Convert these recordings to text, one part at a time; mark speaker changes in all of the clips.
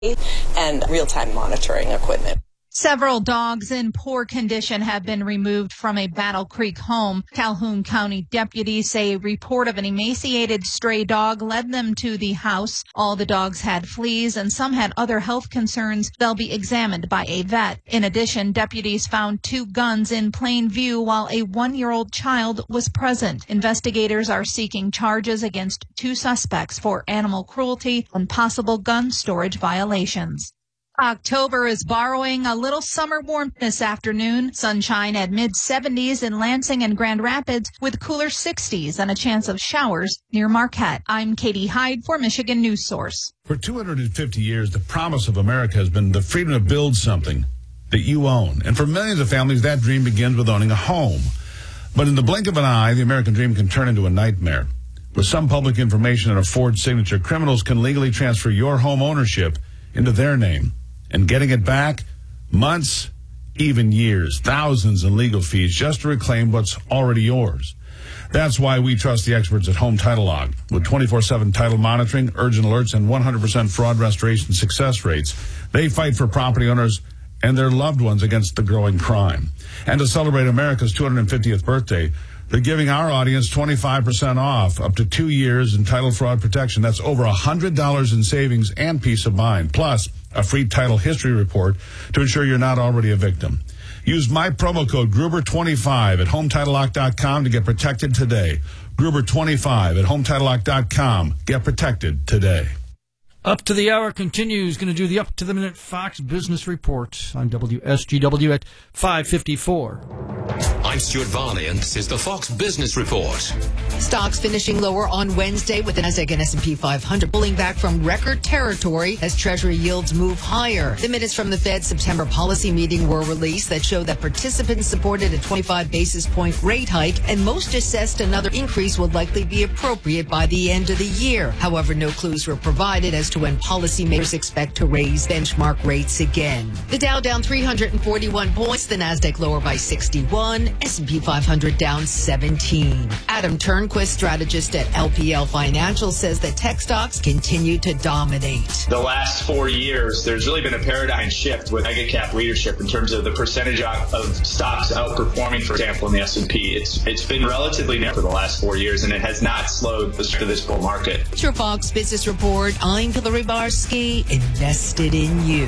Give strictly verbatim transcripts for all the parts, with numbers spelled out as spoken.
Speaker 1: and real-time monitoring equipment.
Speaker 2: Several dogs in poor condition have been removed from a Battle Creek home. Calhoun County deputies say a report of an emaciated stray dog led them to the house. All the dogs had fleas and some had other health concerns. They'll be examined by a vet. In addition, deputies found two guns in plain view while a one-year-old child was present. Investigators are seeking charges against two suspects for animal cruelty and possible gun storage violations. October is borrowing a little summer warmth this afternoon. Sunshine at mid seventies in Lansing and Grand Rapids with cooler sixties and a chance of showers near Marquette. I'm Katie Hyde for Michigan News Source.
Speaker 3: For two hundred fifty years, the promise of America has been the freedom to build something that you own. And for millions of families, that dream begins with owning a home. But in the blink of an eye, the American dream can turn into a nightmare. With some public information and a forged signature, criminals can legally transfer your home ownership into their name. And getting it back, months, even years, thousands in legal fees just to reclaim what's already yours. That's why we trust the experts at Home Title Lock. With twenty-four seven title monitoring, urgent alerts, and one hundred percent fraud restoration success rates, they fight for property owners and their loved ones against the growing crime. And to celebrate America's two hundred fiftieth birthday, they're giving our audience twenty-five percent off, up to two years in title fraud protection. That's over one hundred dollars in savings and peace of mind. Plus, a free title history report to ensure you're not already a victim. Use my promo code Gruber twenty-five at home title lock dot com to get protected today. Gruber twenty-five at home title lock dot com. Get protected today.
Speaker 4: Up to the Hour continues. Going to do the Up to the Minute Fox Business Report on W S G W at five fifty-four.
Speaker 5: I'm Stuart Varney, and this is the Fox Business Report.
Speaker 6: Stocks finishing lower on Wednesday with the Nasdaq and S and P five hundred pulling back from record territory as Treasury yields move higher. The minutes from the Fed's September policy meeting were released that show that participants supported a twenty-five basis point rate hike, and most assessed another increase would likely be appropriate by the end of the year. However, no clues were provided as to when policymakers expect to raise benchmark rates again. The Dow down three hundred forty-one points, the Nasdaq lower by sixty-one, S and P five hundred down seventeen. Adam Turnquist, strategist at L P L Financial, says that tech stocks continue to dominate.
Speaker 7: The last four years, there's really been a paradigm shift with mega cap leadership in terms of the percentage of stocks outperforming, for example, in the S and P. It's it's been relatively narrow for the last four years, and it has not slowed the start of this bull market.
Speaker 6: It's your Fox Business Report. I'm Hillary Barsky, invested in you.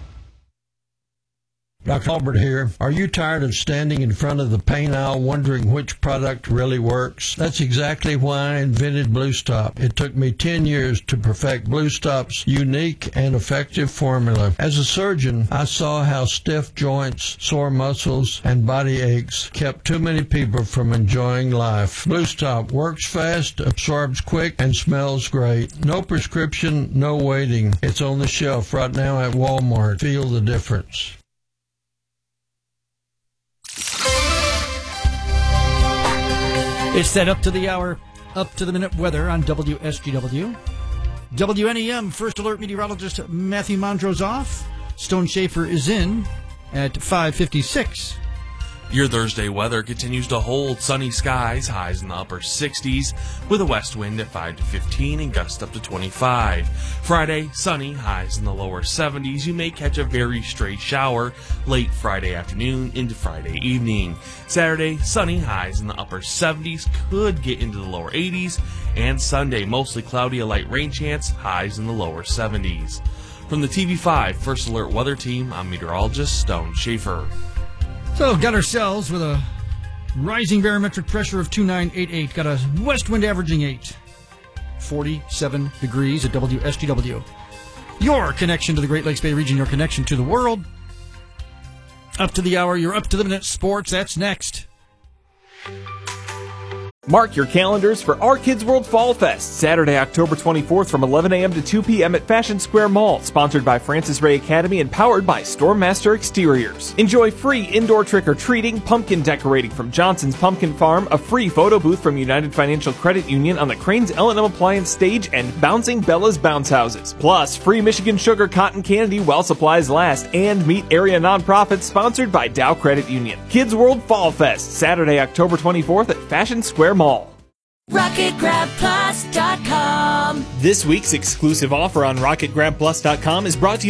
Speaker 8: Doctor Albert here. Are you tired of standing in front of the paint aisle wondering which product really works? That's exactly why I invented Blue Stop. It took me ten years to perfect Blue Stop's unique and effective formula. As a surgeon, I saw how stiff joints, sore muscles, and body aches kept too many people from enjoying life. Blue Stop works fast, absorbs quick, and smells great. No prescription, no waiting. It's on the shelf right now at Walmart. Feel the difference.
Speaker 4: It's that Up to the Hour, Up to the Minute weather on W S G W. W N E M First Alert meteorologist Matthew Mondro's off. Stone Schaefer is in at five fifty-six.
Speaker 9: Your Thursday weather continues to hold sunny skies, highs in the upper sixties, with a west wind at five to fifteen and gusts up to twenty-five. Friday, sunny, highs in the lower seventies. You may catch a very stray shower late Friday afternoon into Friday evening. Saturday, sunny, highs in the upper seventies, could get into the lower eighties. And Sunday, mostly cloudy, a light rain chance, highs in the lower seventies. From the T V five First Alert Weather Team, I'm meteorologist Stone Schaefer.
Speaker 4: So, got ourselves with a rising barometric pressure of two nine eight eight. Got a west wind averaging eight. forty-seven degrees at W S G W. Your connection to the Great Lakes Bay region, your connection to the world. Up to the hour, you're up to the minute sports. That's next.
Speaker 10: Mark your calendars for Our Kids World Fall Fest, Saturday, October twenty-fourth from eleven a.m. to two p.m. at Fashion Square Mall, sponsored by Francis Ray Academy and powered by Stormmaster Exteriors. Enjoy free indoor trick-or-treating, pumpkin decorating from Johnson's Pumpkin Farm, a free photo booth from United Financial Credit Union on the Crane's L and M Appliance stage, and Bouncing Bella's Bounce Houses. Plus, free Michigan Sugar Cotton Candy while supplies last, and meet area nonprofits sponsored by Dow Credit Union. Kids World Fall Fest, Saturday, October twenty-fourth at Fashion Square Mall.
Speaker 11: rocket grab plus dot com This week's exclusive offer on rocket grab plus dot com is brought to you